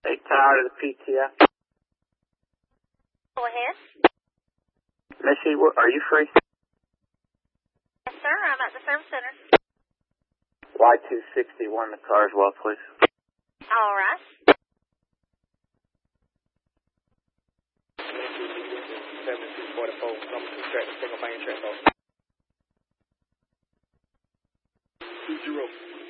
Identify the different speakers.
Speaker 1: Hey, Tower to the PTF.
Speaker 2: Go ahead.
Speaker 1: Missy, are you free?
Speaker 2: Yes, sir. I'm at the service center.
Speaker 1: Y261, the Carswell, please.
Speaker 2: All right.
Speaker 3: Single main track off. 20.